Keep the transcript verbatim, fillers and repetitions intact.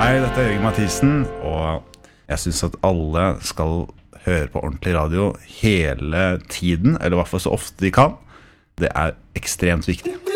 Hei, dette er Jørgen Mathisen, og jeg synes at alle skal høre på ordentlig radio hele tiden, eller i hvert fall så ofte de kan. Det er ekstremt viktig.